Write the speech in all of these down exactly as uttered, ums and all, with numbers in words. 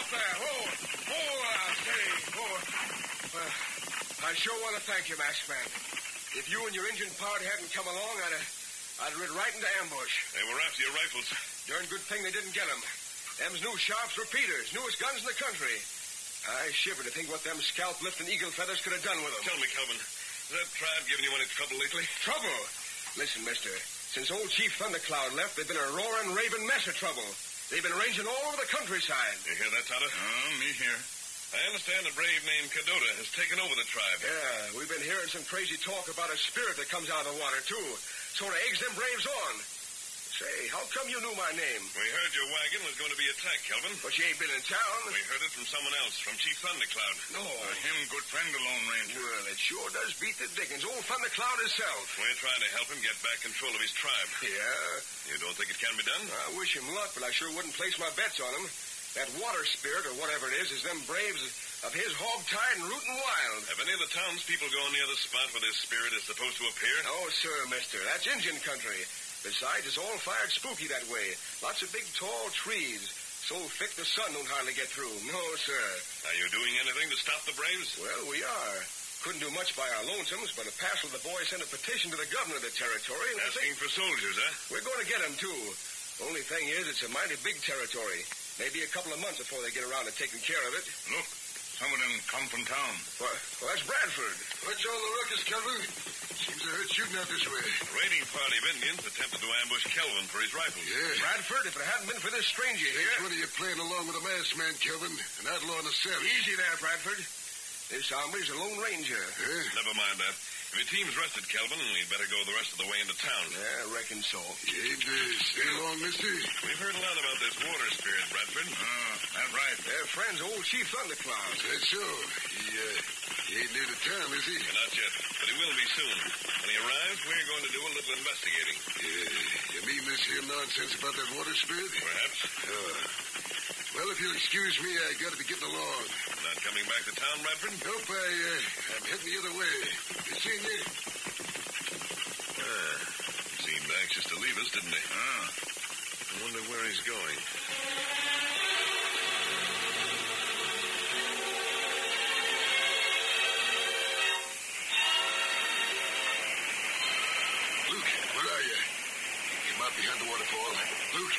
there. Oh, oh, uh, say, oh. Well, I sure want to thank you, Masked Man. If you and your Injun pard hadn't come along, I'd have, I'd have rid right into ambush. They were after your rifles. Darn good thing they didn't get them. Them's new Sharps repeaters, newest guns in the country. I shiver to think what them scalp-lifting eagle feathers could have done with them. Tell me, Kelvin, has that tribe given you any trouble lately? Trouble? Listen, mister, since old Chief Thundercloud left, they've been a roaring, raving mess of trouble. They've been ranging all over the countryside. You hear that, Tonto? Oh, me here. I understand a brave named Cadota has taken over the tribe. Yeah, we've been hearing some crazy talk about a spirit that comes out of the water, too. Sort of eggs them braves on. Say, how come you knew my name? We heard your wagon was going to be attacked, Kelvin. But you ain't been in town. We heard it from someone else, from Chief Thundercloud. No. Uh, him good friend, the Lone Ranger. Well, it sure does beat the dickens. Old Thundercloud himself. We're trying to help him get back control of his tribe. Yeah? You don't think it can be done? I wish him luck, but I sure wouldn't place my bets on him. That water spirit, or whatever it is, is them braves of his hog-tied and rootin' wild. Have any of the townspeople gone near the spot where this spirit is supposed to appear? Oh, sir, mister. That's Indian country. Besides, it's all fired spooky that way. Lots of big, tall trees. So thick the sun don't hardly get through. No, sir. Are you doing anything to stop the braves? Well, we are. Couldn't do much by our lonesomes, but a passel of the boys sent a petition to the governor of the territory. And asking for soldiers, huh? We're going to get them, too. Only thing is, it's a mighty big territory. Maybe a couple of months before they get around to taking care of it. Look, some of them come from town. Well, well that's Bradford. What's all the ruckus, Kelvin? Seems I heard shooting out this way. A raiding party of Indians attempted to ambush Kelvin for his rifle. Yeah. Bradford, if it hadn't been for this stranger here... That's one of you playing along with a masked man, Kelvin, an outlaw and a savage. Easy there, Bradford. This hombre's a Lone Ranger. Yeah? Never mind that. If your team's rested, Kelvin, we'd better go the rest of the way into town. Yeah, I reckon so. Yeah, uh, stay along, mister. We've heard a lot about this water spirit, Bradford. Oh, that's right. They're friends of old Chief Thundercloud. That's so. He, uh, he ain't near the town, is he? Yeah, not yet, but he will be soon. When he arrives, we're going to do a little investigating. Yeah. You mean this here nonsense about that water spirit? Perhaps. Uh, well, if you'll excuse me, I gotta be getting along. Not coming back to town, Bradford? Nope, I, uh, I'm heading the other way. You seen me? Ah, seemed anxious to leave us, didn't he? Ah. I wonder where he's going. Luke, where are you? Came out behind the waterfall. Luke.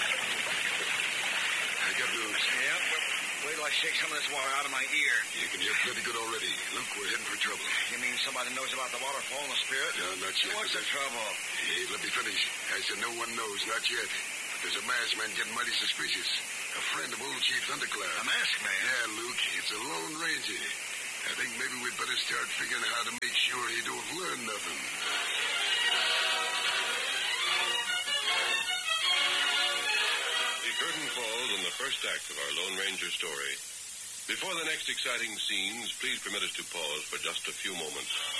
I got news. Yep, but wait till I shake some of this water out of my ear. You can hear plenty good already. Luke, we're heading for trouble. You mean somebody knows about the waterfall and the spirit? No, not yet. What's the trouble? Hey, let me finish. I said no one knows, not yet. But there's a masked man getting mighty suspicious. A friend of old Chief Thundercloud. A masked man? Yeah, Luke. It's a Lone Ranger. I think maybe we'd better start figuring how to make sure he don't learn nothing. The curtain falls on the first act of our Lone Ranger story. Before the next exciting scenes, please permit us to pause for just a few moments.